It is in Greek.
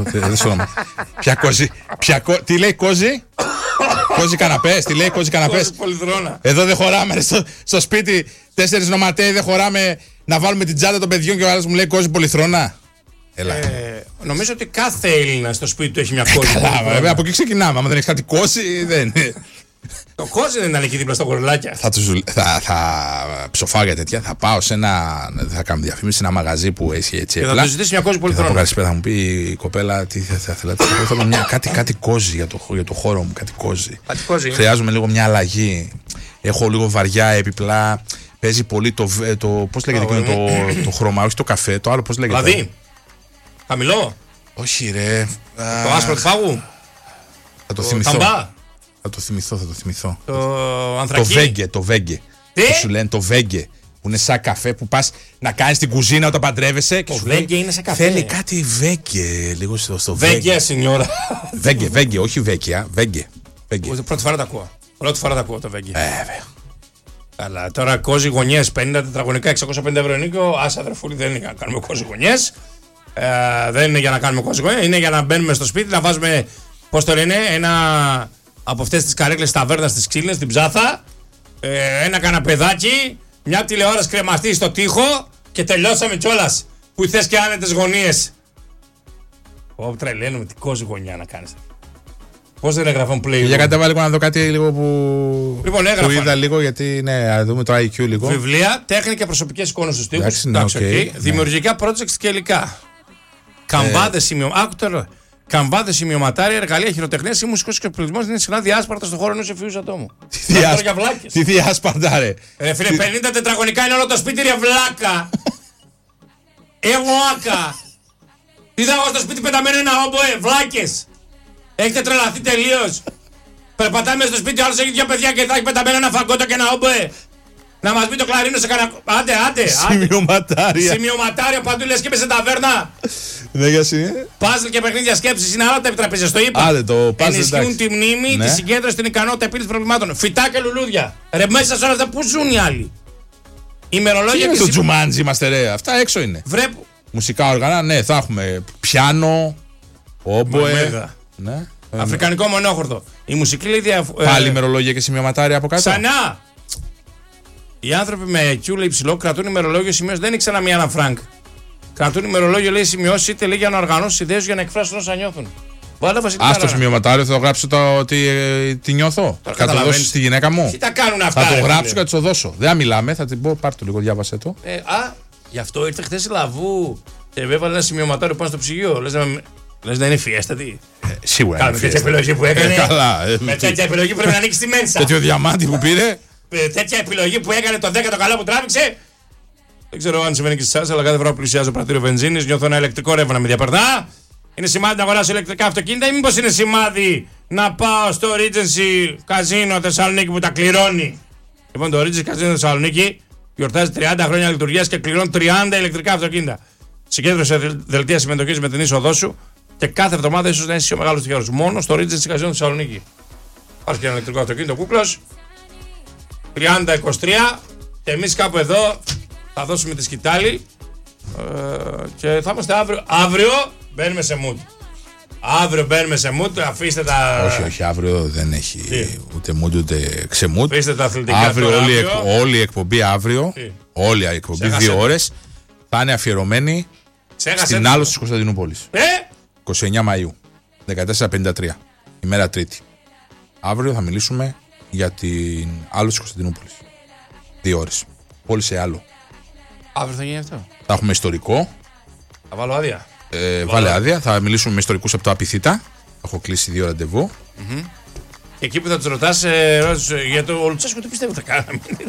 Ποια κόζη. Τι λέει κόζη? Κόζη καναπές. Τι λέει κόζη καναπές? Εδώ δεν χωράμε. Στο σπίτι 4 νοματέοι δεν χωράμε να βάλουμε την τσάντα των παιδιών και ο άλλος μου λέει κόζη πολυθρόνα. Νομίζω ότι κάθε Έλληνα στο σπίτι του έχει μια κόζη. Καλά, βέβαια, από εκεί ξεκινάμε. Αν δεν έχει κάτι κόζη, δεν. Το κόζι δεν ήταν εκεί δίπλα στα κορολάκια. Θα ψοφάω για τέτοια. Θα πάω σε ένα. Θα κάνω διαφήμιση σε ένα μαγαζί που έχει έτσι. Και θα του ζητήσει μια κόζη πολυθρόνα. Θα μου πει η κοπέλα τι θα θέλατε. Θέλω κάτι κόζι για το χώρο μου. Κάτι κόζι. Χρειάζομαι λίγο μια αλλαγή. Έχω λίγο βαριά επιπλά. Παίζει πολύ το. Πώς λέγεται εκείνο το χρώμα, όχι το καφέ. Το άλλο πώς λέγεται. Δηλαδή. Χαμηλό. Όχι, ρε. Το άσπρο του πάγου. Θα το θυμηθώ. Θα το θυμηθώ. Το ανθρακί. Το βέγγε. Τι? Που σου λένε το βέγγε. Που είναι σαν καφέ που πας να κάνεις την κουζίνα όταν παντρεύεσαι. Το βέγγε είναι σαν καφέ. Θέλει κάτι βέγγε. Λίγο στο βέγγε, σινιόρα. Βέγγε, όχι βέγγια. Βέγγε. Πρώτη φορά τα ακούω το βέγγε. Αλλά τώρα κόζι γωνιές 50 τετραγωνικά 650 ευρώ ενοίκιο. Άσε αδερφούλη, δεν είναι για να κάνουμε κόζι γωνιές. Δεν είναι για να κάνουμε κόζι γωνιές. Είναι για να μπαίνουμε στο σπίτι, να βάζουμε, πώς το λένε, ένα από αυτές τις καρέκλες ταβέρνας στις ξύλινες, στην ψάθα. Ένα καναπεδάκι, μια τηλεόραση κρεμαστή στο τοίχο και τελειώσαμε κιόλας. Που θες και άνετες γωνίες. Ω, τρελαίνουμε, τι κόζι γωνιά να κάνεις. Πώς δεν έγραφαν play. Για κατέβα λίγο να δω κάτι λίγο που. Λοιπόν, που είδα λίγο γιατί. Ναι, να δούμε το IQ λίγο. Βιβλία, τέχνη και προσωπικές εικόνες στους τοίχους. Δημιουργικά projects και υλικά. Καμπάδες σημειωματάρια. Καμπάδες, σημειωματάρια, εργαλεία χειροτεχνίας ή μουσικός εξοπλισμός είναι συχνά διάσπαρτα στον χώρο ενός εφηβούς ατόμου. Τι διάσπαρτα, ρε. Φίλε, 50 τετραγωνικά είναι όλο το σπίτι, ρε βλάκα. Βλάκα. Είδα εγώ στο σπίτι πεταμένο ένα όμποε, βλάκες. Έχετε τρελαθεί τελείως. Περπατάμε στο σπίτι, ο άλλος έχει 2 παιδιά και θα έχει πεταμένο ένα φαγκότο και ένα όμποε. Να μας πει το κλαρίνο σε κανένα. Άντε. Σημειωματάρια παντού, λες και είμαι σε ταβέρνα. Ναι, για εσύ. Πάζλ και παιχνίδια σκέψης είναι άλλα τα επιτραπέζια. Το είπα. Άντε, το ενισχύουν τη μνήμη, τη συγκέντρωση, την ικανότητα επίλυσης προβλημάτων. Φυτά και λουλούδια. Ρε, μέσα σε όλα αυτά πού ζουν οι άλλοι. Ημερολόγια και. Στο Τζουμάντζι είμαστε, ρε. Αυτά έξω είναι. Μουσικά όργανα, ναι, θα έχουμε πιάνο, όμποε. Ναι. Αφρικανικό μονόχορδο. Η μουσική λέει πάλι ημερολόγια και σημειωματάρια από κάτω. Ξανά! Οι άνθρωποι με IQ υψηλό κρατούν ημερολόγιο σημειώσεις. Δεν ήξερα μία ένα φρανκ. Κρατούν ημερολόγιο, λέει, σημειώσεις είτε λέει για να οργανώσουν ιδέες για να εκφράσουν όσα νιώθουν. Α, στο σημειωματάριο θα το γράψω ότι τι νιώθω. Θα το δώσω στη γυναίκα μου. Τι τα κάνουν αυτά. Θα το γράψω και θα το δώσω. Δεν μιλάμε, θα την πω, πάρ' το λίγο, διάβασέ το. Γι' αυτό ήρθε χθες η Λαβού και έβαλε ένα σημειωματάριο πάνω στο ψυγείο. Λες να είναι φιέστατη. Σίγουρα. Κάνε τέτοια επιλογή που έκανε. Με τέτοια επιλογή πρέπει να ανοίξει τη Μένσα. Τέτοιο διαμάντι που πήρε. Τέτοια επιλογή που έκανε το 10ο καλό που τράβηξε. Δεν ξέρω αν συμβαίνει και σε εσάς, αλλά κάθε φορά που πλησιάζω πρατήριο βενζίνης νιώθω ένα ηλεκτρικό ρεύμα να με διαπερνά. Είναι σημάδι να αγοράσω ηλεκτρικά αυτοκίνητα ή μήπως είναι σημάδι να πάω στο Regency Καζίνο Θεσσαλονίκη που τα κληρώνει. Λοιπόν, το Regency Καζίνο Θεσσαλονίκη γιορτάζει 30 χρόνια λειτουργίας και κληρώνει 30 ηλεκτρικά αυτοκίνητα. Συγκέντρωσε δελτία συμμετοχής με την είσοδό σου και κάθε εβδομάδα ίσως να είσαι ο μεγάλος τυχερός. Μόνο στο Regency Καζίνο Θεσσαλονίκη. Υπάρχει και ένα ηλεκτρικό αυτοκίνητο κούκλος. 30-23 και εμείς κάπου εδώ θα δώσουμε τη σκητάλη και θα είμαστε αύριο μπαίνουμε σε mood. Αύριο μπαίνουμε σε mood, αφήστε τα. Όχι, αύριο δεν έχει ούτε mood ούτε ξεμούτ. Αφήστε τα αθλητικά. Αύριο όλη η εκπομπή αύριο, όλη η εκπομπή 2 ώρες θα είναι αφιερωμένη στην άλωση της Κωνσταντινούπολης. 29 Μαΐου 1453, ημέρα Τρίτη. Αύριο θα μιλήσουμε για την άλωση της Κωνσταντινούπολης. 2 ώρες. Πόλη σε άλλο. Αύριο θα γίνει αυτό. Θα έχουμε ιστορικό. Θα βάλω άδεια. Βάλε άδεια. Θα μιλήσουμε με ιστορικούς από το Απιθύτα. Έχω κλείσει 2 ραντεβού. Εκεί που θα τους ρωτάς για το Λουτσέσκου, τι πιστεύω θα κάναμε.